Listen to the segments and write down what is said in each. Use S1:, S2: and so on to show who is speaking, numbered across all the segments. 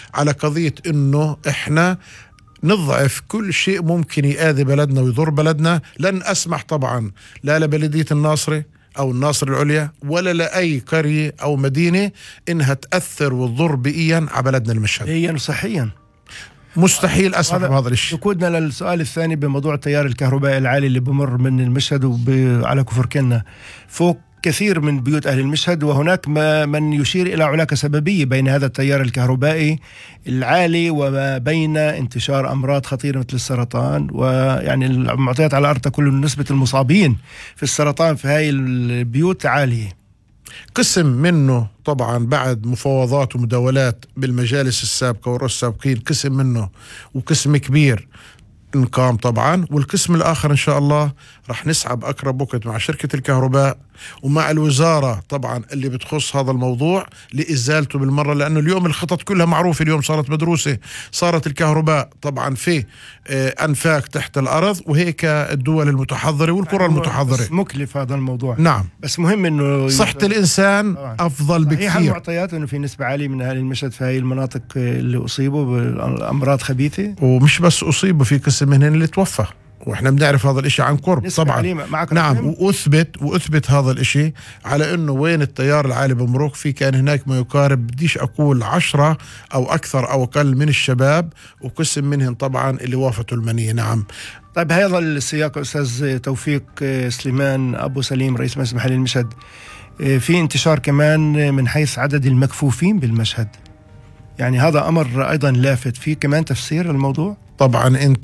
S1: على قضية إنه إحنا نضعف كل شيء ممكن يؤذي بلدنا ويضر بلدنا. لن أسمح طبعا لا لبلدية الناصرة أو الناصر العليا ولا لأي قرية أو مدينة إنها تأثر وتضر بيئيا على بلدنا المشهد.
S2: هي صحيا
S1: مستحيل أسمح بهذا الشيء.
S2: يقودنا للسؤال الثاني بموضوع التيار الكهربائي العالي اللي بمر من المشهد على كفر كنا فوق كثير من بيوت أهل المشهد، وهناك من يشير إلى علاقة سببية بين هذا التيار الكهربائي العالي وما بين انتشار أمراض خطيرة مثل السرطان. ويعني المعطيات على الأرض تقول نسبة المصابين في السرطان في هاي البيوت عالية.
S1: قسم منه طبعا بعد مفاوضات ومداولات بالمجالس السابقة والرؤساء السابقين، قسم منه وقسم كبير انقام طبعا، والقسم الآخر إن شاء الله رح نسعى بأقرب وقت مع شركة الكهرباء ومع الوزارة طبعا اللي بتخص هذا الموضوع لإزالته بالمرة، لأنه اليوم الخطط كلها معروفة، اليوم صارت مدروسة، صارت الكهرباء طبعا في أنفاق تحت الأرض، وهيك الدول المتحضرة والقرى المتحضرة.
S2: بس مكلف هذا الموضوع.
S1: نعم،
S2: بس مهم إنه
S1: صحة الإنسان أفضل بكثير.
S2: المعطيات إنه في نسبة عالية من أهل المشهد في هاي المناطق اللي أصيبوا بالأمراض خبيثة،
S1: ومش بس أصيبوا، في قسم منهم اللي توفى، واحنا بنعرف هذا الاشي عن قرب طبعا. نعم، واثبت هذا الاشي على انه وين التيار العالي بمرق في كان هناك ما يقارب، بديش اقول 10 او اكثر او اقل من الشباب، وقسم منهم طبعا اللي وافتوا المنية. نعم.
S2: طيب هذا السياق استاذ توفيق سليمان ابو سليم رئيس مجلس محلي المشهد، في انتشار كمان من حيث عدد المكفوفين بالمشهد، يعني هذا امر ايضا لافت، في كمان تفسير الموضوع؟
S1: طبعا انت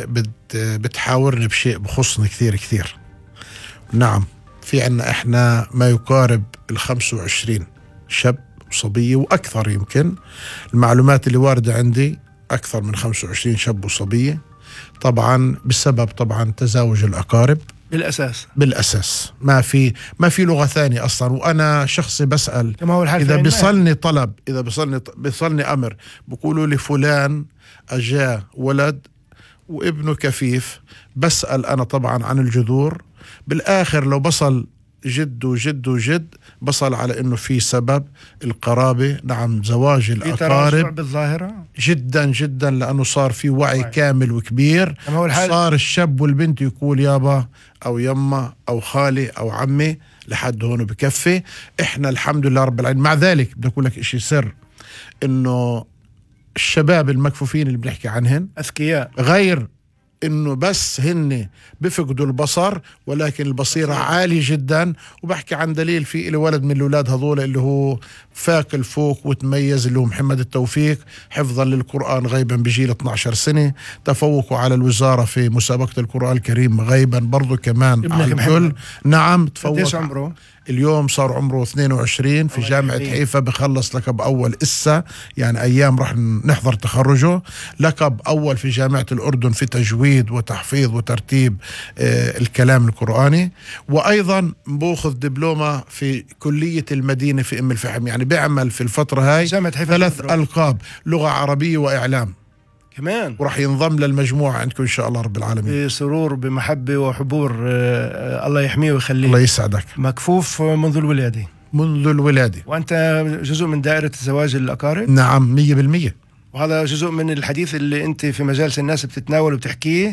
S1: بتحاورني بشيء بخصني كثير. نعم، في عنا احنا ما يقارب 25 شاب وصبية واكثر، يمكن المعلومات اللي واردة عندي اكثر من 25 شاب وصبية، طبعا بسبب طبعا تزاوج الاقارب بالاساس. ما في لغة ثانية اصلا. وانا شخصي بسأل اذا بيصلني طلب، اذا بيصلني امر، بقولوا لي فلان اجا ولد وابنه كفيف، بسأل انا طبعا عن الجذور، بالاخر لو بصل جد وجد وجد بصل على انه في سبب القرابة. نعم، زواج الاقارب
S2: بالظاهرة
S1: جدا لانه صار في وعي كامل وكبير. صار الشاب والبنت يقول يابا او يما او خالي او عمي، لحد هون بكفي. احنا الحمد لله رب العالمين. مع ذلك بدي اقول لك اشي سر، انه الشباب المكفوفين اللي بنحكي عنهن
S2: اذكياء،
S1: غير انه بس هن بفقدوا البصر، ولكن البصيرة عالية جدا. وبحكي عن دليل، في ولد من الأولاد هذول اللي هو فاق الفوق وتميز، اللي هو محمد التوفيق، حفظا للقرآن غيبا بجيل 12 سنة، تفوقوا على الوزارة في مسابقة القرآن الكريم غيبا برضو كمان على الكل. نعم، تفوق.
S2: قديش عمره؟
S1: اليوم صار عمره 22 في جامعة حيفا، بخلص لقب أول إسا، يعني أيام رح نحضر تخرجه، لقب أول في جامعة الأردن في تجويد وتحفيظ وترتيب الكلام القرآني، وأيضا بأخذ دبلومة في كلية المدينة في أم الفحم. يعني بيعمل في الفترة هاي 3 ألقاب، لغة عربية وإعلام
S2: كمان،
S1: وراح ينضم للمجموعة عندكم إن شاء الله رب العالمين.
S2: بسرور بمحبة وحبور، الله يحميه ويخليه.
S1: الله يسعدك.
S2: مكفوف منذ الولادة. وأنت جزء من دائرة زواج الأقارب؟
S1: نعم، 100%.
S2: وهذا جزء من الحديث اللي أنت في مجالس الناس بتتناول وبتحكيه،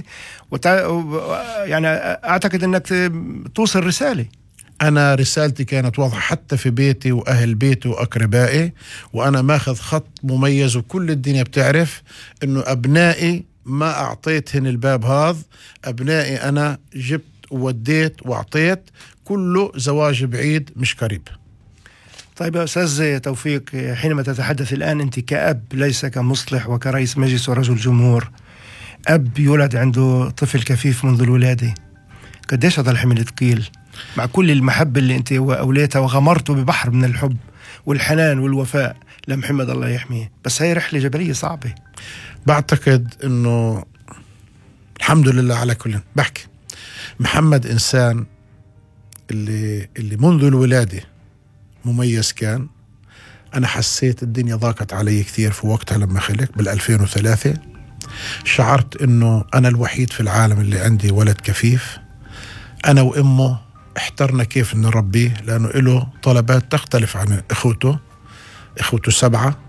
S2: يعني أعتقد أنك توصل رسالة.
S1: أنا رسالتي كانت واضحة حتى في بيتي وأهل بيتي وأقربائي، وأنا ماخذ خط مميز، وكل الدنيا بتعرف إنه أبنائي ما أعطيتهن الباب هذا. أبنائي أنا جبت ووديت وأعطيت، كله زواج بعيد مش قريب.
S2: طيب يا أستاذ توفيق، حينما تتحدث الآن أنت كأب ليس كمصلح وكرئيس مجلس ورجل جمهور، أب يولد عنده طفل كفيف منذ الولادة، قديش هذا الحمل ثقيل مع كل المحبة اللي أنت أوليتها وغمرته ببحر من الحب والحنان والوفاء لمحمد الله يحميه، بس هي رحلة جبلية صعبة. بعتقد أنه الحمد لله على كل. بحكي محمد إنسان اللي منذ الولادة مميز كان. أنا حسيت الدنيا ضاقت علي كثير في وقتها لما خلق بال2003. شعرت أنه أنا الوحيد في العالم اللي عندي ولد كفيف. أنا وأمه احترنا كيف نربيه، لأنه له طلبات تختلف عن إخوته 7.